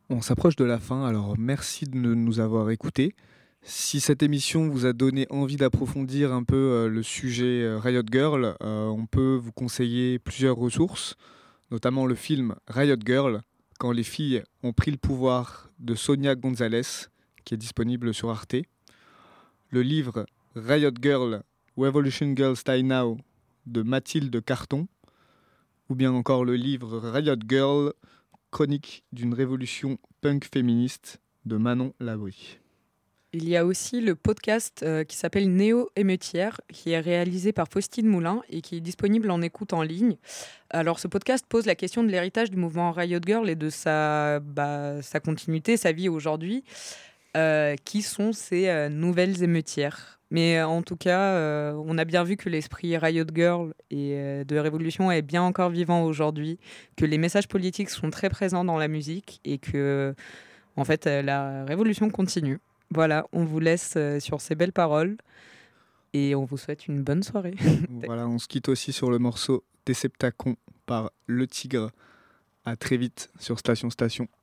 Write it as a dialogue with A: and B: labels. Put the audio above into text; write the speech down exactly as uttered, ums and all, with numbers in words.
A: On s'approche de la fin, alors merci de nous avoir écoutés. Si cette émission vous a donné envie d'approfondir un peu euh, le sujet euh, Riot Girl, euh, on peut vous conseiller plusieurs ressources, notamment le film Riot Girl, quand les filles ont pris le pouvoir de Sonia Gonzalez, qui est disponible sur Arte. Le livre Riot Girl, Revolution Girls Die Now de Mathilde Carton, ou bien encore le livre Riot Girl, Chronique d'une révolution punk féministe de Manon Labrie.
B: Il y a aussi le podcast euh, qui s'appelle Néo Émeutière, qui est réalisé par Faustine Moulin et qui est disponible en écoute en ligne. Alors ce podcast pose la question de l'héritage du mouvement Riot Girl et de sa, bah, sa continuité, sa vie aujourd'hui. Euh, qui sont ces euh, nouvelles émeutières. Mais euh, en tout cas, euh, on a bien vu que l'esprit Riot Girl et euh, de révolution est bien encore vivant aujourd'hui, que les messages politiques sont très présents dans la musique et que, en fait, euh, la révolution continue. Voilà, on vous laisse euh, sur ces belles paroles et on vous souhaite une bonne soirée.
A: Voilà, on se quitte aussi sur le morceau Déceptacon par Le Tigre. À très vite sur Station Station.